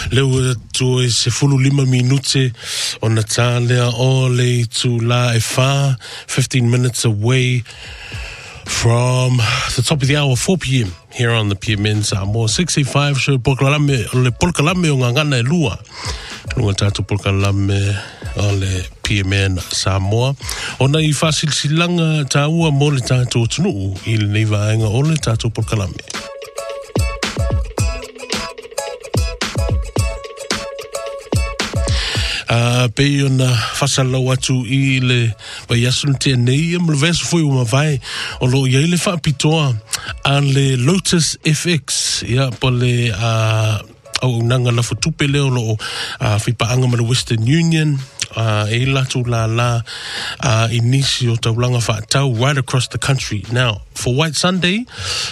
Leo tu e se fulu 5 minute o na tālea o le tu la e wha, 15 minutes away from the top of the hour, 4 p.m. here on the PMN Samoa 65 show. Polkalame o le polkalame o ngangana e lua. Lunga tātou polkalame o le PMN Samoa. O na I whasilsilanga tāua mo le tātou tunu I le nei vaenga o le tātou polkalame. Pei ona whasalau atu I le vai asun te nei am le vesu fui uma vai o lo iai le whaapitoa a le Lotus FX ia po le au nanga la futupe leo lo whipaanga ma le Western Union e latu la inisi o taulanga whaatau right across the country. Now for White Sunday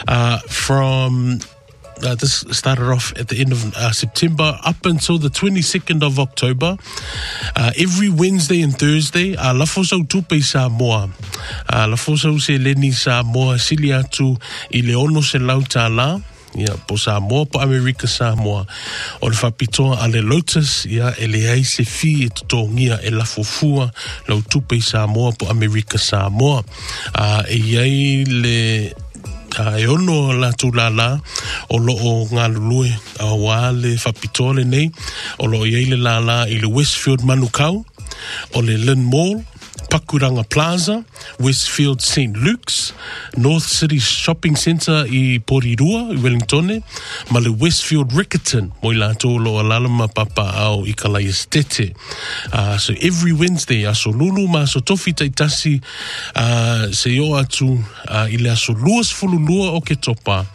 from this started off at the end of September up until the 22nd of October. Every Wednesday and Thursday, la fosa tupe Samoa. La fosa se leni Samoa sili atu I le ono se lautala. Ia, po Samoa, po Amerika Samoa. O le whapitoa a le Lotus, ia, e le ai se fi e tutongia e la fufua lau tupe Samoa po Amerika Samoa. E iai le e ono la tulala o lo o ngā lulue a wā le whapitole nei o lo iei le lala I le Westfield Manukau o le Lynn Mall, Pakuranga Plaza, Westfield St. Luke's, North City Shopping Centre I Porirua, I Wellingtone, ma le Westfield Rickerton, mo I la tolo a lalama papa au I Kalai Estete. So every Wednesday, aso lulu ma aso tofi taitasi, se yo atu, I le aso luas fululua o ke topa,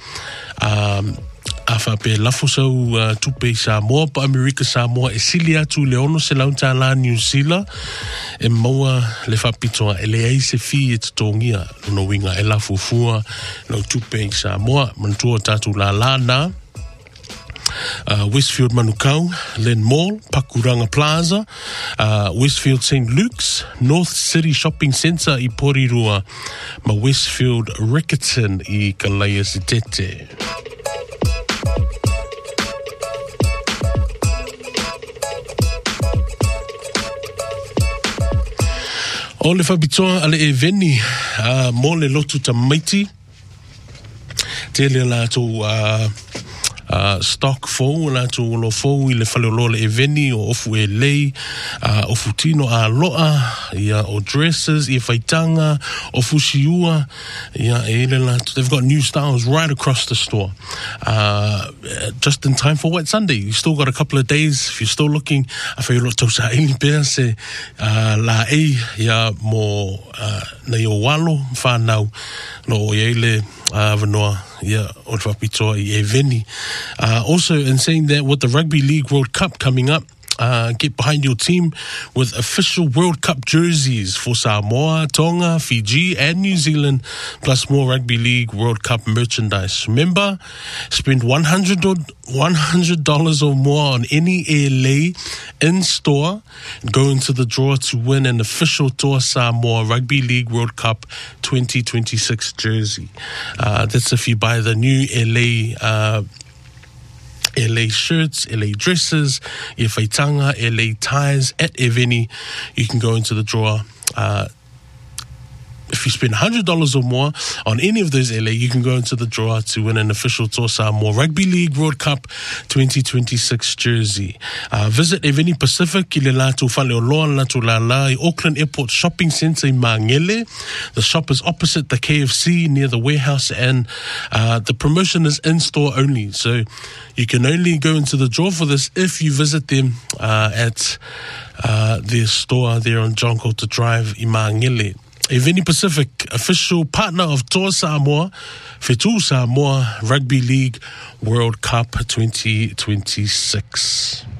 a whape lafosau tupe Samoa pa Amerika Samoa e sili atu le ono se launta la New Zealand e maua le whapitoa e le ei se fi e tutongia no winga e lafufua no tupe Samoa mantua tatu la na Westfield Manukau, Lynn Mall, Pakuranga Plaza, Westfield St. Luke's, North City Shopping Centre I Porirua, ma Westfield Rickerton I Kalai Estete. O le whabitoa ale e veni mo le lotu tamaiti te le la tō stock fou la tō lo fou I le whaleolo le e veni o ofu e lei ofu tino a loa ia o dresses ia whaitanga ofu siua ia e le la they've got new styles right across the store just in time for White Sunday. You still got a couple of days if you're still looking a whaelo tau sa ili pēr se la e ia mo nei o walo whanau no i eile vanoa ia o te whapitoa I e veni. Also in saying that with the Rugby League World Cup coming up, get behind your team with official World Cup jerseys for Samoa, Tonga, Fiji and New Zealand, plus more Rugby League World Cup merchandise. Remember, spend $100 or more on any airlay in-store and go into the draw to win an official Toa Samoa Rugby League World Cup 2026 jersey. That's if you buy the new LA shirts, LA dresses, ia whaitanga, LA ties at Eveni. You can go into the draw. If you spend $100 or more on any of those LA, you can go into the draw to win an official Toa Samoa Rugby League World Cup 2026 jersey. Visit Eveni Pacific, I le latu whaleoloa latu la I Auckland Airport Shopping Centre I Mangele. The shop is opposite the KFC near the warehouse and the promotion is in-store only. So you can only go into the draw for this if you visit them at their store there on John Coulter Drive I Mangele. Eveni Pacific, official partner of Toa Samoa, Fetu Samoa Rugby League World Cup 2026.